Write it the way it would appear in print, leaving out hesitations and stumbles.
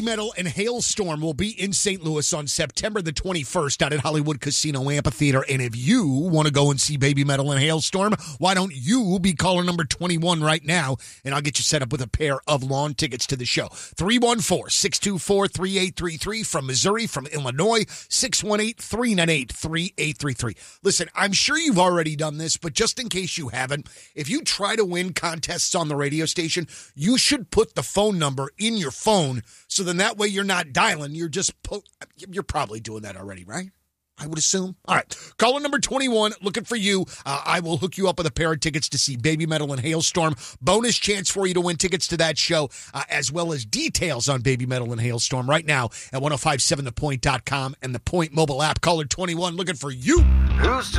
Metal and Hailstorm will be in St. Louis on September the 21st out at Hollywood Casino Amphitheater. And if you want to go and see Baby Metal and Hailstorm, why don't you be caller number 21 right now, and I'll get you set up with a pair of lawn tickets to the show. 314-624-3833 from Missouri, from Illinois, 618-398-3833. Listen, I'm sure you've already done this, but just in case you haven't, if you try to win contests on the radio station, you should put the phone number in your phone, so then that way you're not dialing, you're just you're probably doing that already, right? I would assume. All right, caller number 21, looking for you. I will hook you up with a pair of tickets to see Baby Metal and Hailstorm. Bonus chance for you to win tickets to that show, as well as details on Baby Metal and Hailstorm right now at 1057thepoint.com and the Point mobile app. Caller 21, looking for you. Who's